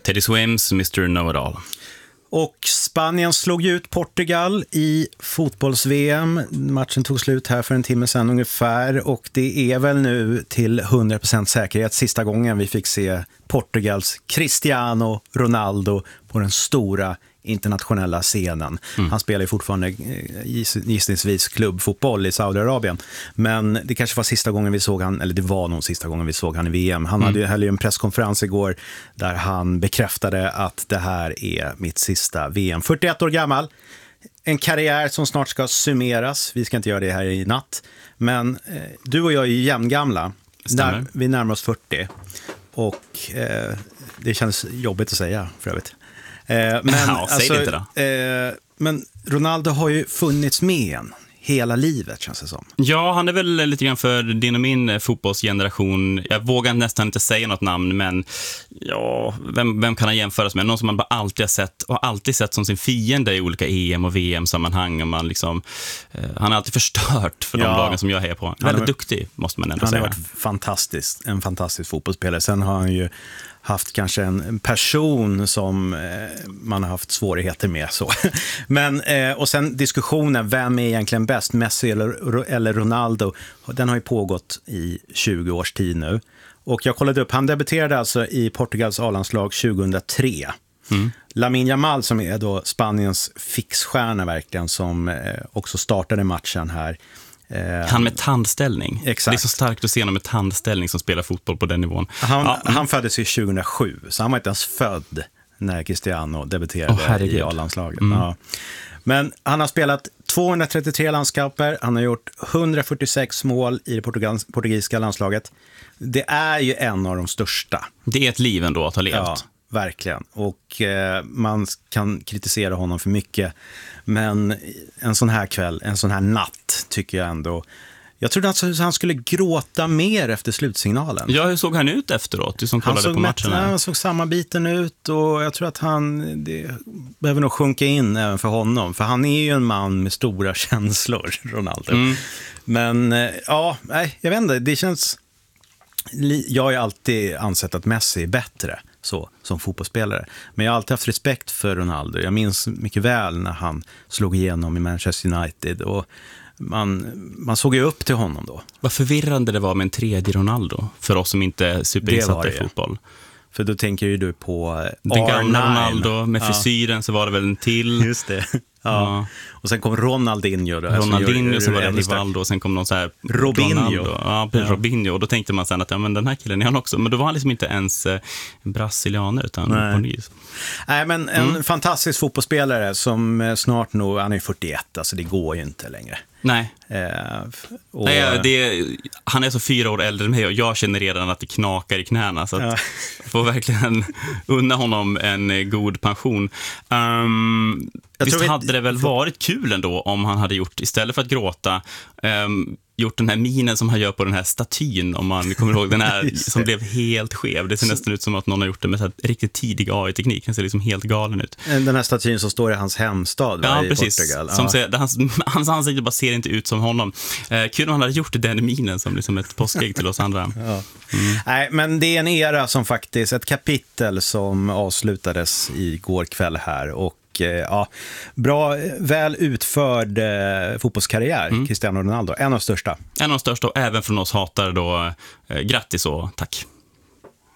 Teddy Swims, Mr. Know-It-All. Och Spanien slog ut Portugal i fotbolls-VM. Matchen tog slut här för en timme sedan ungefär. Och det är väl nu till 100% säkerhet sista gången vi fick se Portugals Cristiano Ronaldo på den stora internationella scenen. Han spelar ju fortfarande gissningsvis klubbfotboll i Saudiarabien. Men det kanske var sista gången vi såg han, eller det var nog sista gången vi såg han i VM. Han hade ju en presskonferens igår där han bekräftade att det här är mitt sista VM. 41 år gammal. En karriär som snart ska summeras. Vi ska inte göra det här i natt. Men du och jag är ju jämngamla. Vi närmar oss 40. Och det känns jobbigt att säga för övrigt. Men Ronaldo har ju funnits med en hela livet, känns det som. Ja, han är väl lite grann för din och min fotbollsgeneration. Jag vågar nästan inte säga något namn, men ja, vem kan han jämföras med? Någon som man bara alltid sett som sin fiende i olika EM och VM-sammanhang. Och man liksom, han har alltid förstört för de lagen som jag hejar på. Väldigt duktig, måste man ändå säga. Han har varit en fantastisk fotbollsspelare. Sen har han ju haft kanske en person som man har haft svårigheter med. Så. Men, och sen diskussionen, vem är egentligen bäst, Messi eller Ronaldo? Den har ju pågått i 20 års tid nu. Och jag kollade upp, han debuterade alltså i Portugals A-landslag 2003. Lamine Yamal, som är då Spaniens fixstjärna verkligen, som också startade matchen här. Han med tandställning. Exakt. Det är så starkt att se honom med tandställning som spelar fotboll på den nivån. Han föddes ju 2007, så han var inte ens född när Cristiano debuterade i A-landslaget. Ja. Men han har spelat 233 landskamper, han har gjort 146 mål i det portugisiska landslaget. Det är ju en av de största. Det är ett liv ändå att ha levt. Ja, verkligen. Och man kan kritisera honom för mycket. Men en sån här kväll, en sån här natt tycker jag ändå. Jag trodde att han skulle gråta mer efter slutsignalen. Ja, hur såg han ut efteråt? Du som kollade på matchen. Han såg sammanbiten ut och jag tror att det behöver nog sjunka in även för honom. För han är ju en man med stora känslor, Ronaldo. Men jag vet inte, det känns... Jag har ju alltid ansett att Messi är bättre som fotbollsspelare. Men jag har alltid haft respekt för Ronaldo. Jag minns mycket väl när han slog igenom i Manchester United och man såg ju upp till honom då. Vad förvirrande det var med en tredje Ronaldo för oss som inte är superinsatta i fotboll. För då tänker ju du på den gamla Ronaldo med frisyren, så var det väl en till. Just det. Ja. Och sen kom Ronaldinho då. Sen var det Rivaldo och sen kom någon så här Robinho. Robinho. Och då tänkte man sen att den här killen är han också. Men då var han liksom inte ens brasilianer utan portugis. Nej, men en fantastisk fotbollsspelare som snart nog, han är 41, alltså det går ju inte längre. Nej. Han är så 4 år äldre än mig och jag känner redan att det knakar i knäna, så att jag får verkligen unna honom en god pension. Visst hade det väl varit kul ändå om han hade gjort, istället för att gråta, gjort den här minen som han gör på den här statyn, om man kommer ihåg den här som blev helt skev. Det ser nästan ut som att någon har gjort det med så här riktigt tidig AI-teknik. Den ser liksom helt galen ut. Den här statyn som står i hans hemstad i Portugal. Som hans ansikte bara ser inte ut som honom. Kul om han hade gjort den minen som liksom ett påskägg till oss andra. Nej, men det är en era som faktiskt, ett kapitel som avslutades igår kväll här, och bra, väl utförd fotbollskarriär, Cristiano Ronaldo. En av de största. Och även från oss hatare då, grattis och tack.